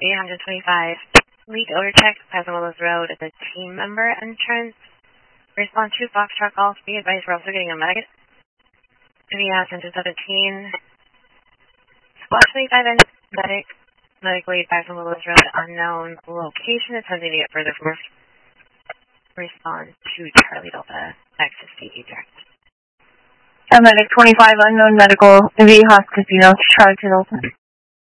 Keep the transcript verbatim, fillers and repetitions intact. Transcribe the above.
one hundred twenty-five. Leak odor check, Plaza Willows Road at the team member entrance. Response to Foxtrot calls. Be advised we're also getting a medic. Via Center seventeen. Squad twenty-five and medic. Medic lead, Plaza Willows Road, unknown location. Attempting to get further from response to Charlie Delta, Access D E direct. Medic twenty-five, unknown medical, V House Casino, Charlie Delta.